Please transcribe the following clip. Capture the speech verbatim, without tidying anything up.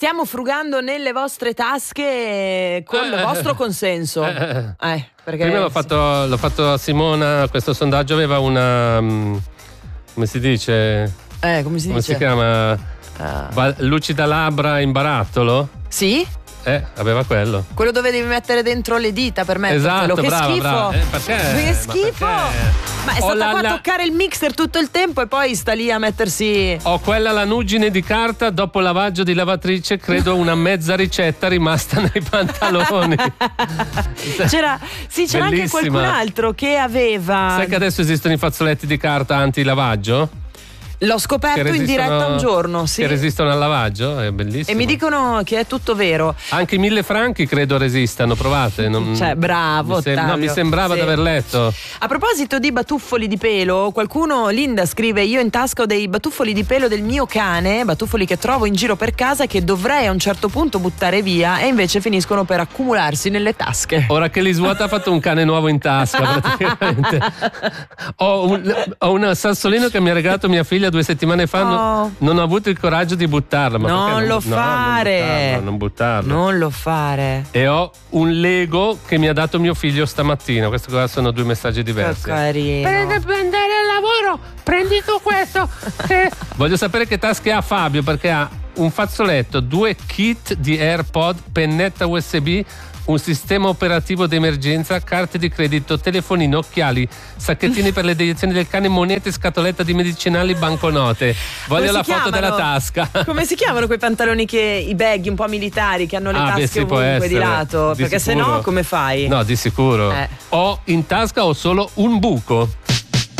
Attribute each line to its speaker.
Speaker 1: Stiamo frugando nelle vostre tasche con il vostro consenso.
Speaker 2: Eh,
Speaker 1: eh, perché
Speaker 2: Prima l'ho fatto, l'ho fatto a Simona, questo sondaggio aveva una... come si dice?
Speaker 1: Eh, come si
Speaker 2: come
Speaker 1: dice?
Speaker 2: si chiama?
Speaker 1: Uh.
Speaker 2: Ba- lucida labbra in barattolo?
Speaker 1: Sì?
Speaker 2: Eh, aveva quello.
Speaker 1: Quello dove devi mettere dentro le dita per mettertelo.
Speaker 2: Esatto,
Speaker 1: che
Speaker 2: brava,
Speaker 1: schifo.
Speaker 2: brava. Eh, perché?
Speaker 1: Che schifo.
Speaker 2: Ma,
Speaker 1: Ma è
Speaker 2: Ho
Speaker 1: stata
Speaker 2: la-
Speaker 1: qua a
Speaker 2: la-
Speaker 1: toccare il mixer tutto il tempo e poi sta lì a mettersi.
Speaker 2: Ho quella lanuggine di carta, dopo lavaggio di lavatrice, credo una mezza ricetta rimasta nei pantaloni.
Speaker 1: C'era, sì, c'era anche
Speaker 2: Bellissima.
Speaker 1: qualcun altro che aveva.
Speaker 2: Sai che adesso esistono i fazzoletti di carta anti-lavaggio?
Speaker 1: L'ho scoperto in diretta un giorno, sì.
Speaker 2: Che resistono al lavaggio, è bellissimo.
Speaker 1: E mi dicono che è tutto vero.
Speaker 2: Anche i mille franchi credo resistano, provate. Non...
Speaker 1: Cioè, bravo,
Speaker 2: mi, sem- no,
Speaker 1: Ottavio.
Speaker 2: mi sembrava
Speaker 1: Sì.
Speaker 2: di aver letto.
Speaker 1: A proposito di batuffoli di pelo, qualcuno, Linda scrive: io in tasca ho dei batuffoli di pelo del mio cane, batuffoli che trovo in giro per casa che dovrei a un certo punto buttare via e invece finiscono per accumularsi nelle tasche.
Speaker 2: Ora che l'Iswat ha fatto un cane nuovo in tasca, praticamente. ho, un, ho un sassolino che mi ha regalato mia figlia due settimane fa.
Speaker 1: Oh.
Speaker 2: Non ho avuto il coraggio di buttarlo. Ma
Speaker 1: Non
Speaker 2: perché
Speaker 1: lo
Speaker 2: no,
Speaker 1: fare.
Speaker 2: Non buttarlo.
Speaker 1: Non lo fare.
Speaker 2: E ho un Lego che mi ha dato mio figlio stamattina. Questi qua sono due messaggi diversi.
Speaker 1: Che carino.
Speaker 3: Per andare al lavoro, prendi tu questo. Eh,
Speaker 2: Voglio sapere che tasche ha Fabio, perché ha un fazzoletto, due kit di AirPod, pennetta U S B, un sistema operativo d'emergenza, carte di credito, telefonino, occhiali, sacchettini per le deiezioni del cane, monete, scatoletta di medicinali, banconote. Voglio
Speaker 1: Come
Speaker 2: la
Speaker 1: si
Speaker 2: foto
Speaker 1: chiamano?
Speaker 2: della tasca.
Speaker 1: Come si chiamano quei pantaloni che i baggy un po' militari che hanno le
Speaker 2: Ah,
Speaker 1: tasche
Speaker 2: beh, sì, può
Speaker 1: ovunque di
Speaker 2: essere.
Speaker 1: lato?
Speaker 2: Di
Speaker 1: Perché se
Speaker 2: sicuro.
Speaker 1: no come fai?
Speaker 2: No, di sicuro.
Speaker 1: Eh.
Speaker 2: Ho in tasca ho solo un buco.